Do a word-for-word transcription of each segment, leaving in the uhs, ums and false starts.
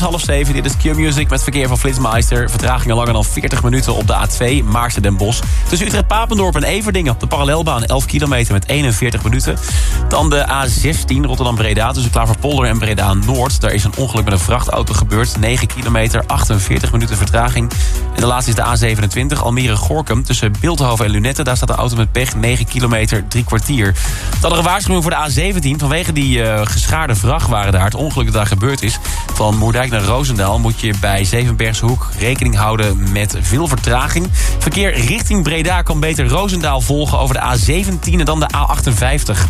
Half zeven, dit is Q-Music met verkeer van Flitsmeister. Vertragingen langer dan veertig minuten op de A twee, Maarsen Den Bosch. Tussen Utrecht-Papendorp en Everdingen op de parallelbaan elf kilometer met eenenveertig minuten. Dan de A zestien, Rotterdam-Breda, tussen Klaverpolder en Breda-Noord. Daar is een ongeluk met een vrachtauto gebeurd. negen kilometer, achtenveertig minuten vertraging. En de laatste is de A zevenentwintig, Almere-Gorkum. Tussen Bilthoven en Lunetten, daar staat de auto met pech. negen kilometer, drie kwartier. Dan een waarschuwing voor de A zeventien. Vanwege die uh, geschaarde vrachtwagen daar, het ongeluk dat daar gebeurd is. Van Moerdijk naar Roosendaal moet je bij Zevenbergshoek rekening houden met veel vertraging. Verkeer richting Breda kan beter Roosendaal volgen over de A zeventien en dan de A achtenvijftig.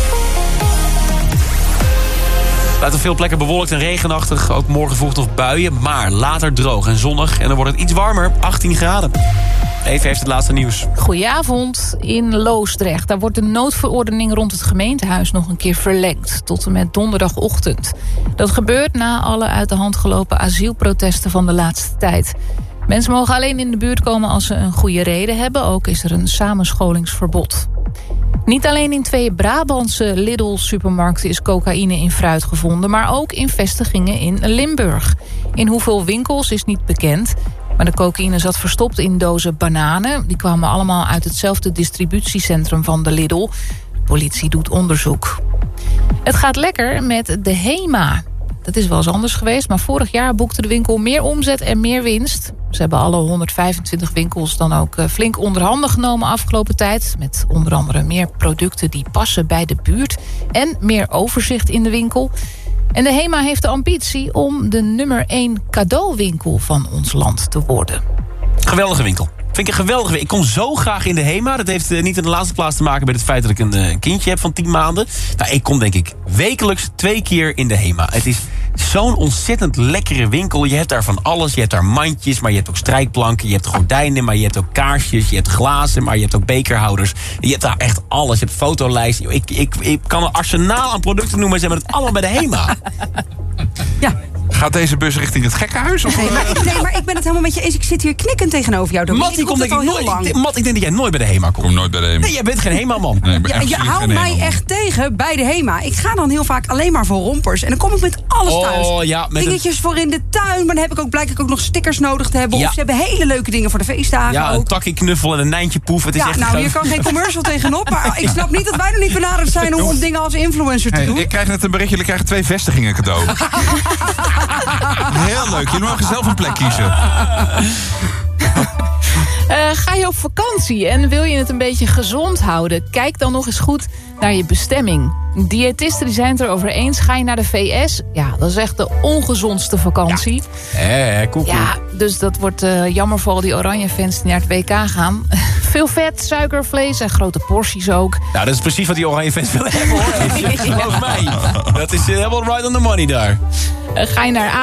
Buiten veel plekken bewolkt en regenachtig. Ook morgen vroeg nog buien, maar later droog en zonnig. En dan wordt het iets warmer, achttien graden. Even heeft het laatste nieuws. Goedenavond. In Loosdrecht. Daar wordt de noodverordening rond het gemeentehuis nog een keer verlengd. Tot en met donderdagochtend. Dat gebeurt na alle uit de hand gelopen asielprotesten van de laatste tijd. Mensen mogen alleen in de buurt komen als ze een goede reden hebben. Ook is er een samenscholingsverbod. Niet alleen in twee Brabantse Lidl-supermarkten is cocaïne in fruit gevonden, maar ook in vestigingen in Limburg. In hoeveel winkels is niet bekend. Maar de cocaïne zat verstopt in dozen bananen. Die kwamen allemaal uit hetzelfde distributiecentrum van de Lidl. De politie doet onderzoek. Het gaat lekker met de HEMA. Dat is wel eens anders geweest, maar vorig jaar boekte de winkel meer omzet en meer winst. Ze hebben alle honderdvijfentwintig winkels dan ook flink onder handen genomen afgelopen tijd. Met onder andere meer producten die passen bij de buurt en meer overzicht in de winkel. En de HEMA heeft de ambitie om de nummer één cadeauwinkel van ons land te worden. Geweldige winkel. Vind ik een geweldige winkel. Ik kom zo graag in de HEMA. Dat heeft uh, niet in de laatste plaats te maken met het feit dat ik een, uh, een kindje heb van tien maanden. Nou, ik kom denk ik wekelijks twee keer in de HEMA. Het is zo'n ontzettend lekkere winkel. Je hebt daar van alles. Je hebt daar mandjes, maar je hebt ook strijkplanken. Je hebt gordijnen, maar je hebt ook kaarsjes. Je hebt glazen, maar je hebt ook bekerhouders. Je hebt daar echt alles. Je hebt fotolijsten. Ik, ik, ik kan een arsenaal aan producten noemen. Ze hebben het allemaal bij de HEMA. Ja. Gaat deze bus richting het gekkenhuis? Of? Nee, maar, ik, nee, maar ik ben het helemaal met je eens. Ik zit hier knikkend tegenover jou. Mat, ik, kom denk ik, nooit, ik, Mat, ik denk dat jij nooit bij de HEMA komt. Kom nooit bij de HEMA. Nee, jij bent geen HEMA-man. Nee, ja, je houdt mij echt tegen bij de HEMA. Ik ga dan heel vaak alleen maar voor rompers. En dan kom ik met alles oh, thuis. Ja, met dingetjes een... voor in de tuin. Maar dan heb ik ook, blijk ik ook nog stickers nodig te hebben. Ja. Of ze hebben hele leuke dingen voor de feestdagen. Ja, ook. een takkie knuffel en een nijntje poef. Het is ja, echt nou, hier kan geen commercial tegenop. Maar ik snap niet dat wij nog niet benaderd zijn om, om dingen als influencer te hey, doen. Ik krijg net een berichtje. Jullie krijgen twee vestigingen cadeau. Heel leuk. Jullie mogen zelf een plek kiezen. Uh, ga je op vakantie en wil je het een beetje gezond houden? Kijk dan nog eens goed naar je bestemming. Diëtisten die zijn het erover eens. Ga je naar de V S? Ja, dat is echt de ongezondste vakantie. Ja, eh, koekoe. Ja, dus dat wordt uh, jammer voor al die oranje fans die naar het W K gaan. Veel vet, suiker, vlees en grote porties ook. Nou, dat is precies wat die oranje fans willen hebben, hoor. Geloof mij. Dat is uh, helemaal right on the money daar. Uh, ga je naar